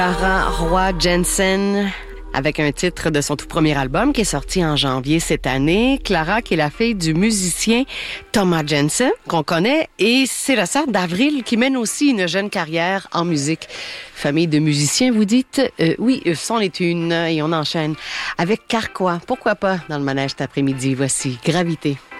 Clara Roy Jensen, avec un titre de son tout premier album qui est sorti en janvier cette année. Clara, qui est la fille du musicien Thomas Jensen, qu'on connaît, et c'est la sœur d'Avril qui mène aussi une jeune carrière en musique. Famille de musiciens, vous dites? Oui, c'en est une, et on enchaîne avec Carquois. Pourquoi pas dans le manège cet après-midi? Voici Gravité.